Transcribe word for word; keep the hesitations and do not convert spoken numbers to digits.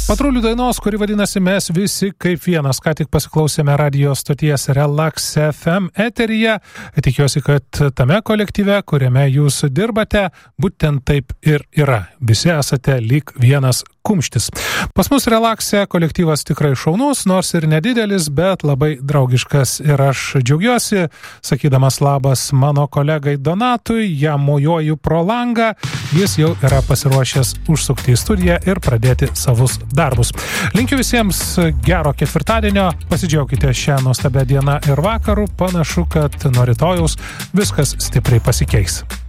Patrulių dainos, kuri vadinasi Mes visi kaip vienas. Ką tik pasiklausėme radio stoties Relax F M eteryje. Tikiuosi, kad tame kolektyve, kuriame jūs dirbate, būtent taip ir yra. Visi esate lyg vienas kumštis. Pas mus Relaxe kolektyvas tikrai šaunus, nors ir nedidelis, bet labai draugiškas. Ir aš džiaugiuosi, sakydamas labas mano kolegai Donatui, jam mojuoju pro langą, jis jau yra pasiruošęs užsukti į studiją ir pradėti savus darbus. Linkiu visiems gero ketvirtadienio, pasidžiaukite šią nuostabią dieną ir vakarų, panašu, kad nuo rytojaus viskas stipriai pasikeis.